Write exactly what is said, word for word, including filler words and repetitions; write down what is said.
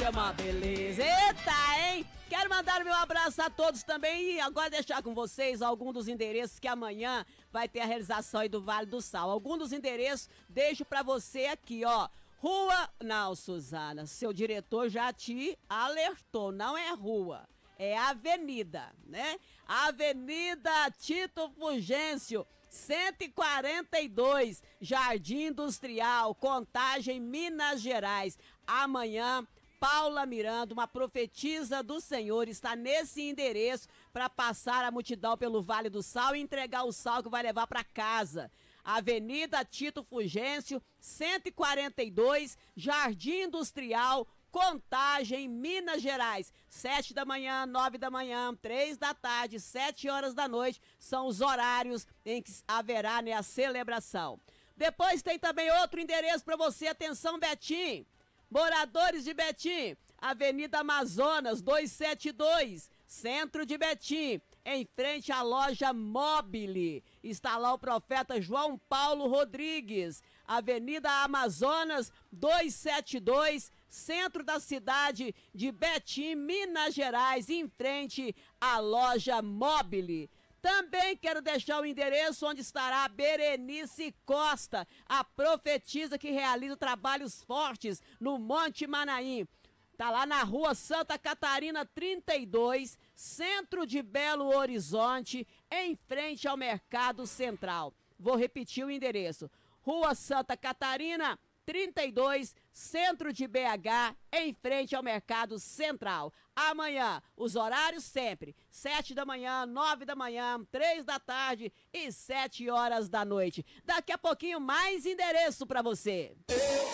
é uma beleza. Eita, hein? Quero mandar meu abraço a todos também e agora deixar com vocês alguns dos endereços que amanhã vai ter a realização aí do Vale do Sal. Alguns dos endereços deixo pra você aqui, ó. Rua... Não, Suzana, seu diretor já te alertou, não é rua. É avenida, né? Avenida Tito Fulgêncio, cento e quarenta e dois, Jardim Industrial, Contagem, Minas Gerais. Amanhã, Paula Miranda, uma profetisa do Senhor, está nesse endereço para passar a multidão pelo Vale do Sal e entregar o sal que vai levar para casa. Avenida Tito Fulgêncio, cento e quarenta e dois, Jardim Industrial, Contagem, Minas Gerais. Sete da manhã, nove da manhã, três da tarde, sete horas da noite são os horários em que haverá, né, a celebração. Depois tem também outro endereço para você. Atenção, Betim. Moradores de Betim, Avenida Amazonas duzentos e setenta e dois, Centro de Betim, em frente à loja Mobile. Está lá o profeta João Paulo Rodrigues. Avenida Amazonas duzentos e setenta e dois, centro da cidade de Betim, Minas Gerais, em frente à loja Mobile. Também quero deixar o endereço onde estará a Berenice Costa, a profetisa que realiza trabalhos fortes no Monte Manaim. Tá lá na rua Santa Catarina trinta e dois, centro de Belo Horizonte, em frente ao Mercado Central. Vou repetir o endereço. Rua Santa Catarina trinta e dois, centro de B H, em frente ao Mercado Central. Amanhã, os horários sempre, sete da manhã, nove da manhã, três da tarde e sete horas da noite. Daqui a pouquinho mais endereço para você.